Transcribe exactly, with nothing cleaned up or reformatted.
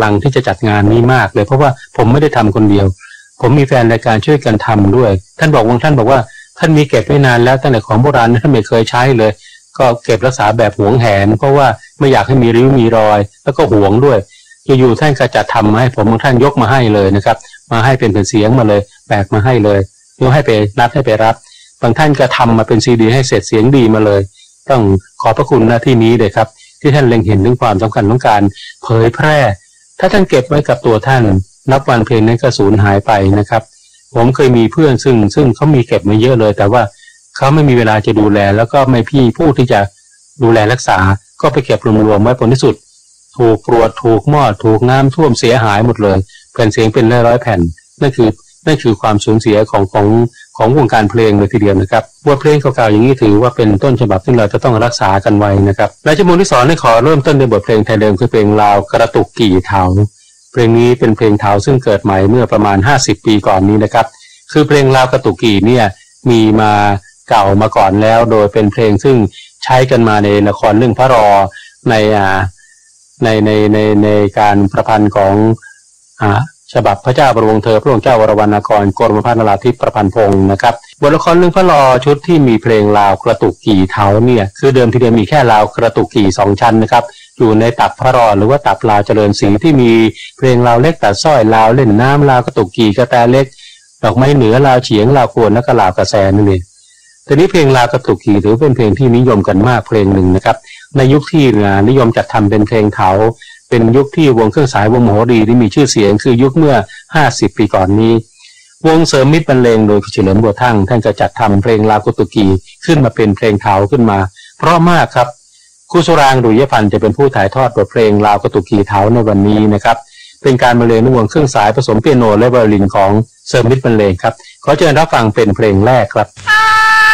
ลังที่จะจัดงานนี้มากเลยเพราะว่าผมไม่ได้ทำคนเดียวผมมีแฟนรายการช่วยกันทำด้วยท่านบอกว่าท่านบอกว่าท่านมีเก็บไว้นานแล้วตั้งแต่ของโบราณท่านไม่เคยใช้เลยก็เก็บรักษาแบบหวงแหนเพราะว่าไม่อยากให้มีริ้วมีรอยแล้วก็หวงด้วยอยู่ๆท่านก็จะทำมาให้ผมท่านยกมาให้เลยนะครับมาให้เป็นเป็นเสียงมาเลยแบกมาให้เลยหรือให้ไปนัดให้ไปรับบางท่านก็ทำมาเป็นซีดีให้เสร็จเสียงดีมาเลยต้องขอบพระคุณหน้าที่นี้เลยครับที่ท่านเล็งเห็นถึงความสำคัญของการเผยแพร่ถ้าท่านเก็บไว้กับตัวท่านนับวันเพลงนั้นก็สูญหายไปนะครับผมเคยมีเพื่อนซึ่งซึ่งเขามีเก็บมาเยอะเลยแต่ว่าเขาไม่มีเวลาจะดูแลแล้วก็ไม่พี่ผู้ที่จะดูแลรักษาก็ไปเก็บรวมๆไว้ผลที่สุดถูกกรวดถูกมอดถูกน้ำท่วมเสียหายหมดเลยแผ่นเสียงเป็นร้อยๆแผ่นนั่นคือนั่นคือความสูญเสียของของของวงการเพลงเลยทีเดียวนะครับบทเพลงเก่าๆอย่างนี้ถือว่าเป็นต้นฉบับที่เราจะต้องรักษากันไว้นะครับและชั่วโมงที่สองได้ขอเริ่มต้นด้วยบทเพลงไทยเดิมคือเพลงลาวกระตุกกี่เถาเพลงนี้เป็นเพลงเถาซึ่งเกิดใหม่เมื่อประมาณห้าสิบปีก่อนนี้นะครับคือเพลงลาวกระตุกกี่เนี่ยมีมาเก่ามาก่อนแล้วโดยเป็นเพลงซึ่งใช้กันมาในละครเรื่องพระรอในอ่าในในในในการประพันธ์ของอ่าฉบับพระเจ้าประวงศ์เธอพระองค์เจ้าวรวรรณกรกรมพระนราธิปประพันธ์พงศ์นะครับบทละครเรื่องพระรอชุดที่มีเพลงลาวกระตุกกี่เถาเนี่ยคือเดิมทีเดียวมีแค่ลาวกระตุกกี่สองชั้นนะครับอยู่ในตับพระรอหรือว่าตับลาวเจริญศรีที่มีเพลงลาวเล็กตัดสร้อยลาวเล่นน้ำลาวกระตุกกี่กระแตเล็กดอกไม้เหนือลาวเฉียงลาวโคนและก็ลาวกระแสนั่นเองทีนี้เพลงลาวกระตุกกี่ถือเป็นเพลงที่นิยมกันมากเพลงหนึ่งนะครับในยุคที่นิยมจัดทำเป็นเพลงเถาเป็นยุคที่วงเครื่องสายวงมโหรีที่มีชื่อเสียงคือยุคเมื่อห้าสิบปีก่อนนี้วงเสริมมิตรบรรเลงโดยเฉลิมบัวทั่งท่านก็จัดทำเพลงลาวกระตุกกี่ขึ้นมาเป็นเพลงเถาขึ้นมาเพราะมากครับครูสุรางค์ดุยพันธ์จะเป็นผู้ถ่ายทอดบทเพลงลาวกระตุกกี่เถาในวันนี้นะครับเป็นการบรรเลงด้วยวงเครื่องสายผสมเปียโนและไวโอลินของเสริมมิตรบรรเลงครับขอเชิญรับฟังเป็นเพลงแรกครับ